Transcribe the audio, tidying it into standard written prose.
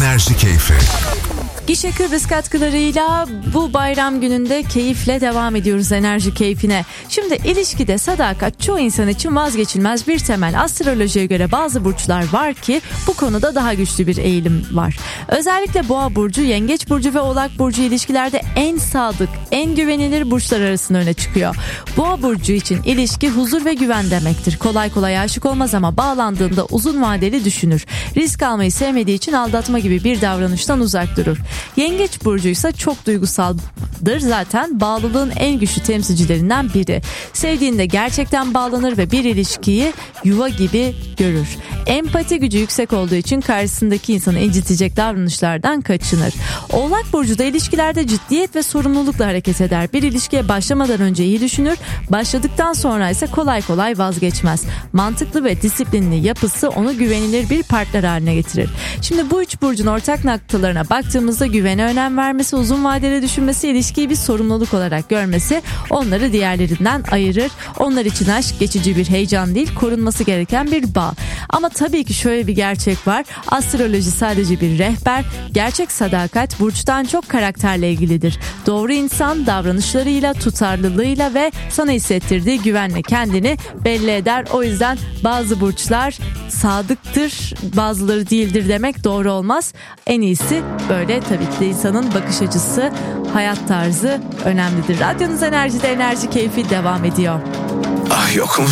Enerji Keyfi. Gişe Kıbrıs katkılarıyla bu bayram gününde keyifle devam ediyoruz enerji keyfine. Şimdi ilişkide sadakat çoğu insan için vazgeçilmez bir temel. Astrolojiye göre bazı burçlar var ki bu konuda daha güçlü bir eğilim var. Özellikle Boğa burcu, Yengeç burcu ve Oğlak burcu ilişkilerde en sadık, en güvenilir burçlar arasında öne çıkıyor. Boğa burcu için ilişki huzur ve güven demektir. Kolay kolay aşık olmaz ama bağlandığında uzun vadeli düşünür. Risk almayı sevmediği için aldatma gibi bir davranıştan uzak durur. Yengeç burcuysa çok duygusaldır, zaten bağlılığın en güçlü temsilcilerinden biri. Sevdiğinde gerçekten bağlanır ve bir ilişkiyi yuva gibi görür. Empati gücü yüksek olduğu için karşısındaki insanı incitecek davranışlardan kaçınır. Oğlak burcu da ilişkilerde ciddiyet ve sorumlulukla hareket eder. Bir ilişkiye başlamadan önce iyi düşünür, başladıktan sonra ise kolay kolay vazgeçmez. Mantıklı ve disiplinli yapısı onu güvenilir bir partner haline getirir. Şimdi bu üç burcun ortak noktalarına baktığımızda güvene önem vermesi, uzun vadeli düşünmesi, ilişkiyi bir sorumluluk olarak görmesi onları diğerlerinden ayırır. Onlar için aşk geçici bir heyecan değil, korunması gereken bir bağ. Ama tabii ki şöyle bir gerçek var. Astroloji sadece bir rehber. Gerçek sadakat burçtan çok karakterle ilgilidir. Doğru insan davranışlarıyla, tutarlılığıyla ve sana hissettirdiği güvenle kendini belli eder. O yüzden bazı burçlar sadıktır, bazıları değildir demek doğru olmaz. En iyisi böyle, tabii ki de insanın bakış açısı, hayat tarzı önemlidir. Radyonuz Enerji'de enerji keyfi devam ediyor. Ah yokum